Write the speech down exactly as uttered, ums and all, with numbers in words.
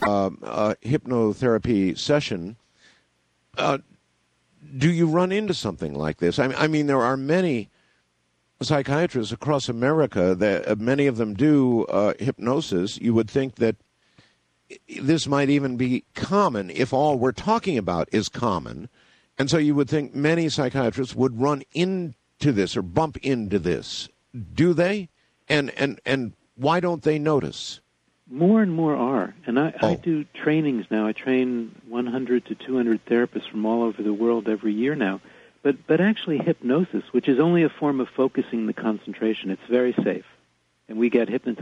uh, uh, hypnotherapy session, uh, do you run into something like this? I, I mean, there are many psychiatrists across America that uh, many of them do uh, hypnosis. You would think that this might even be common if all we're talking about is common. And so you would think many psychiatrists would run into this or bump into this. Do they? And and and why don't they notice? More and more are. And I, oh. I do trainings now. I train one hundred to two hundred therapists from all over the world every year now. But but actually hypnosis, which is only a form of focusing the concentration, it's very safe. And we get hypnotized